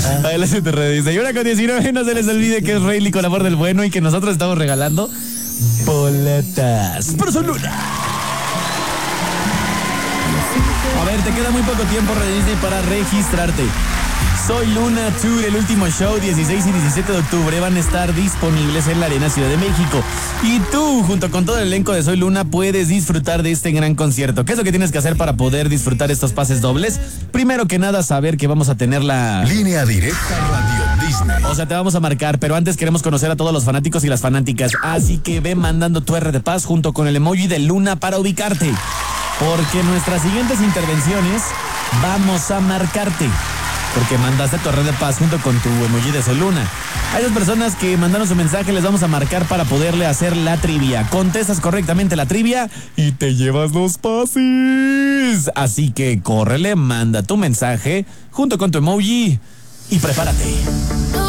Adelante, Red. Dice, y ahora con 19, no se les olvide que es Rayleigh con amor del bueno y que nosotros estamos regalando boletas por Soy Luna. A ver, te queda muy poco tiempo, Red Disney, para registrarte. Soy Luna Tour, el último show, 16 y 17 de octubre, van a estar disponibles en la Arena Ciudad de México. Y tú, junto con todo el elenco de Soy Luna, puedes disfrutar de este gran concierto. ¿Qué es lo que tienes que hacer para poder disfrutar estos pases dobles? Primero que nada, saber que vamos a tener la línea directa Radio Disney. O sea, te vamos a marcar, pero antes queremos conocer a todos los fanáticos y las fanáticas. Así que ve mandando tu R de paz junto con el emoji de Luna para ubicarte. Porque en nuestras siguientes intervenciones vamos a marcarte. Porque mandaste tu red de paz junto con tu emoji de Soy Luna. A esas personas que mandaron su mensaje les vamos a marcar para poderle hacer la trivia. Contestas correctamente la trivia y te llevas los pases. Así que córrele, manda tu mensaje junto con tu emoji y prepárate.